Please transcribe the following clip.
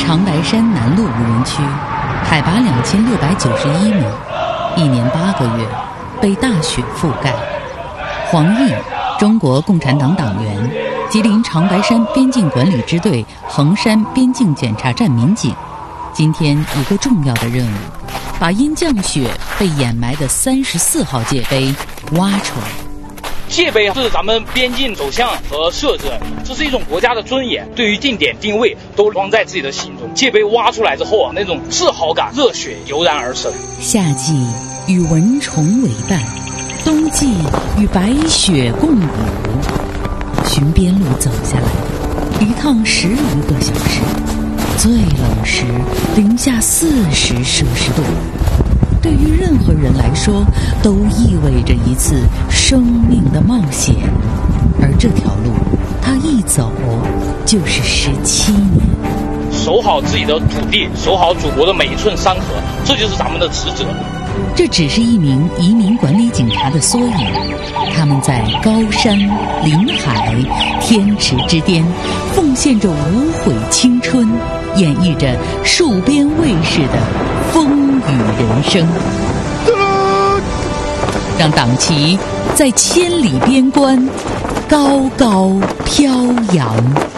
长白山南麓无人区，海拔2691米，1年8个月被大雪覆盖。黄毅，中国共产党党员，吉林长白山边境管理支队横山边境检查站民警，今天有个重要的任务，把因降雪被掩埋的34号界碑挖出来。 界碑是咱们边境走向和设置，这是一种国家的尊严，对于定点定位都装在自己的心中。界碑挖出来之后那种自豪感、热血油然而生。 夏季与蚊虫为伴，冬季与白雪共舞。循边路走下来，一趟10余个小时，最冷时零下40摄氏度。对于任何人来说，都意味着一次生命的冒险。而这条路，他一走就是17年。 守好自己的土地，守好祖国的每一寸山河，这就是咱们的职责。 这只是一名移民管理警察的缩影，他们在高山、临海、天池之巅，奉献着无悔青春，演绎着戍边卫士的风雨人生，让党旗在千里边关高高飘扬。